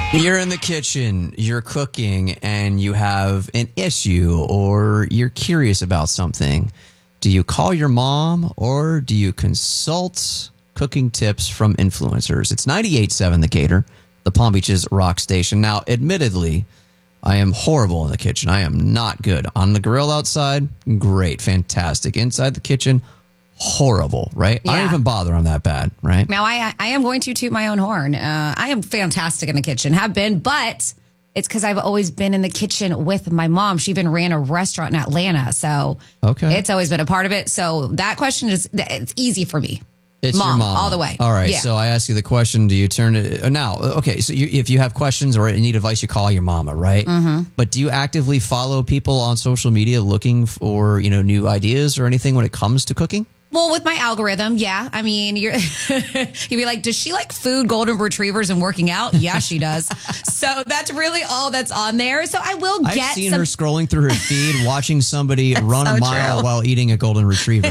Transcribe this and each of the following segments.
You're in the kitchen, you're cooking, and you have an issue or you're curious about something. Do you call your mom or do you consult cooking tips from influencers? It's 98.7 The Gator, the Palm Beaches rock station. Now, admittedly, I am horrible in the kitchen. I am not good. On the grill outside, great, fantastic. Inside the kitchen, horrible, right? Yeah. I don't even bother. I'm that bad, right? Now, I am going to toot my own horn. I am fantastic in the kitchen, have been, but it's because I've always been in the kitchen with my mom. She even ran a restaurant in Atlanta, so it's always been a part of it. So that question it's easy for me. It's mom, your mom all the way. All right. Yeah. So I ask you the question, do you turn it now? Okay. So if you have questions or need advice, you call your mama, right? Mm-hmm. But do you actively follow people on social media looking for, new ideas or anything when it comes to cooking? Well, with my algorithm, yeah. I mean, you'd be like, does she like food, golden retrievers, and working out? Yeah, she does. So that's really all that's on there. So I will get I've seen her scrolling through her feed, watching somebody run a mile while eating a golden retriever.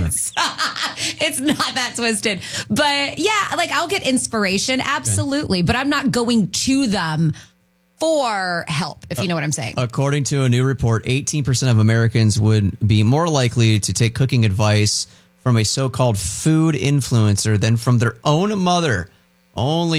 It's not that twisted. But yeah, like I'll get inspiration, absolutely. But I'm not going to them for help, if you know what I'm saying. According to a new report, 18% of Americans would be more likely to take cooking advice from a so-called food influencer than from their own mother. Only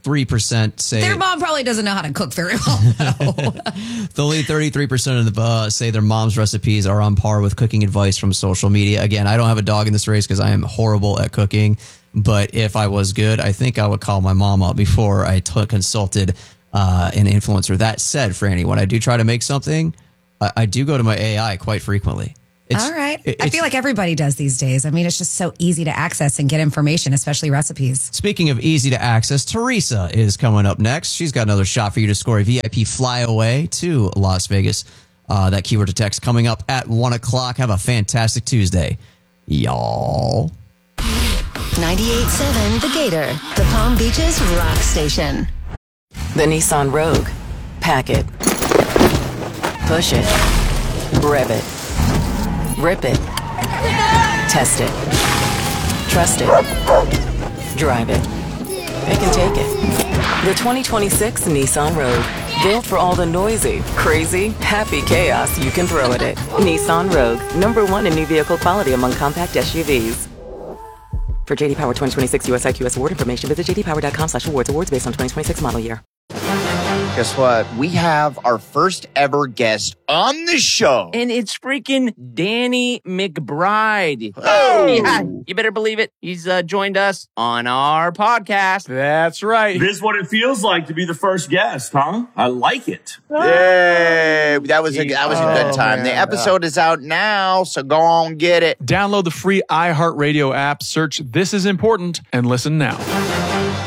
33% say... Their mom probably doesn't know how to cook very well, though. Only 33% of the say their mom's recipes are on par with cooking advice from social media. Again, I don't have a dog in this race because I am horrible at cooking. But if I was good, I think I would call my mom up before I consulted an influencer. That said, Franny, when I do try to make something, I do go to my AI quite frequently. All right. I feel like everybody does these days. I mean, it's just so easy to access and get information, especially recipes. Speaking of easy to access, Teresa is coming up next. She's got another shot for you to score a VIP flyaway to Las Vegas. That keyword to text coming up at 1 o'clock. Have a fantastic Tuesday, y'all. 98.7 The Gator, the Palm Beaches rock station. The Nissan Rogue. Pack it. Push it. Rev it. Rip it. Test it. Trust it. Drive it. It can take it. The 2026 Nissan Rogue. Built for all the noisy, crazy, happy chaos you can throw at it. Nissan Rogue. #1 in new vehicle quality among compact SUVs. For JD Power 2026 US IQS award information, visit jdpower.com/awards. Awards based on 2026 model year. Guess what? We have our first ever guest on the show. And it's freaking Danny McBride. Oh! Yeah, you better believe it. He's joined us on our podcast. That's right. This is what it feels like to be the first guest, huh? I like it. Yay! That was a good time. Man. The episode is out now, so go on get it. Download the free iHeartRadio app, search This Is Important, and listen now.